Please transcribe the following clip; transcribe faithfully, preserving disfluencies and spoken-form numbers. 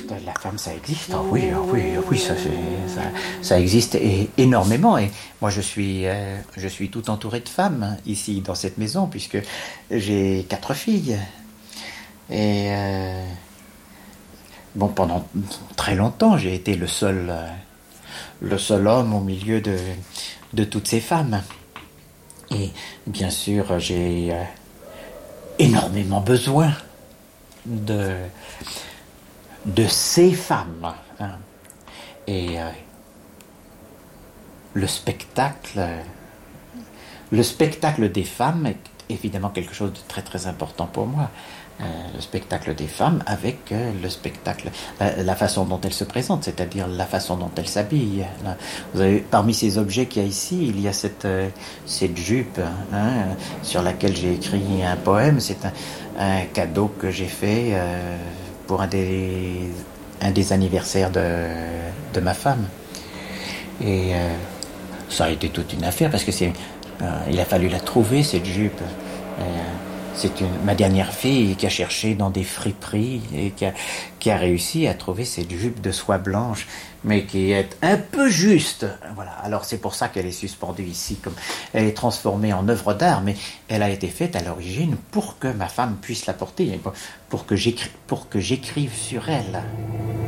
La femme, ça existe. Oh, oui, oh, oui, oh, oui, ça, ça, ça existe et, énormément. Et moi, je suis, euh, je suis tout entouré de femmes ici dans cette maison, puisque j'ai quatre filles. Et euh, bon, pendant très longtemps, j'ai été le seul, euh, le seul homme au milieu de, de toutes ces femmes. Et bien sûr, j'ai euh, énormément besoin de de ces femmes. Hein. Et euh, le spectacle, le spectacle des femmes est évidemment quelque chose de très très important pour moi. Euh, le spectacle des femmes avec euh, le spectacle, la, la façon dont elles se présentent, c'est-à-dire la façon dont elles s'habillent. Là, vous avez, parmi ces objets qu'il y a ici, il y a cette, euh, cette jupe hein, sur laquelle j'ai écrit un poème. C'est un, un cadeau que j'ai fait euh, pour un des, un des anniversaires de, de ma femme. Et euh, ça a été toute une affaire parce que c'est, euh, il a fallu la trouver, cette jupe. Euh, c'est une, ma dernière fille qui a cherché dans des friperies et qui a, qui a réussi à trouver cette jupe de soie blanche, mais qui est un peu juste. Voilà. Alors c'est pour ça qu'elle est suspendue ici, comme elle est transformée en œuvre d'art, mais elle a été faite à l'origine pour que ma femme puisse la porter, pour que j'écri- pour que j'écrive sur elle.